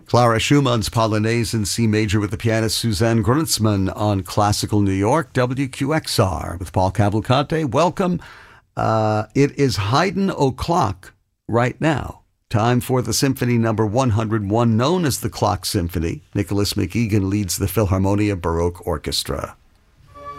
Clara Schumann's Polonaise in C major with the pianist Suzanne Gruntzman on Classical New York, WQXR with Paul Cavalcante. Welcome. It is Haydn o'clock right now. Time for the Symphony number 101, known as the Clock Symphony. Nicholas McEgan leads the Philharmonia Baroque Orchestra.